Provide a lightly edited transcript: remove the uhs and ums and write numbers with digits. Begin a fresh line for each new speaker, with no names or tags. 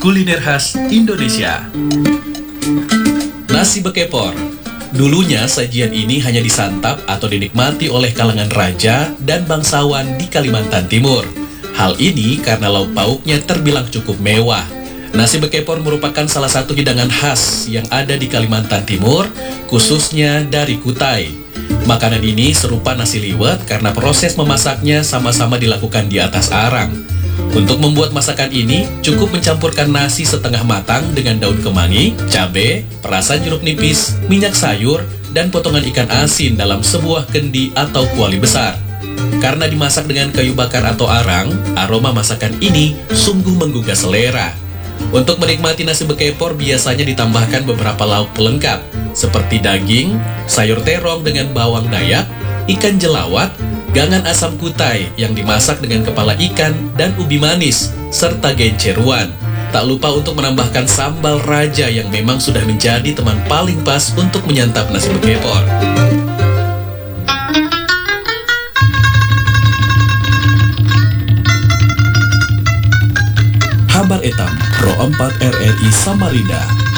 kuliner khas Indonesia. Nasi bekepor. Dulunya sajian ini hanya disantap atau dinikmati oleh kalangan raja dan bangsawan di Kalimantan Timur. Hal ini karena lauk pauknya terbilang cukup mewah. Nasi bekepor merupakan salah satu hidangan khas yang ada di Kalimantan Timur, khususnya dari Kutai. Makanan ini serupa nasi liwet karena proses memasaknya sama-sama dilakukan di atas arang. Untuk membuat masakan ini, cukup mencampurkan nasi setengah matang dengan daun kemangi, cabai, perasan jeruk nipis, minyak sayur, dan potongan ikan asin dalam sebuah kendi atau kuali besar. Karena dimasak dengan kayu bakar atau arang, aroma masakan ini sungguh menggugah selera. Untuk menikmati nasi bekepor biasanya ditambahkan beberapa lauk pelengkap, seperti daging, sayur terong dengan bawang dayak, ikan jelawat, gangan asam kutai yang dimasak dengan kepala ikan dan ubi manis, serta genceruan. Tak lupa untuk menambahkan sambal raja yang memang sudah menjadi teman paling pas untuk menyantap nasi bekepor. Habar Etam, Pro 4 RRI Samarinda.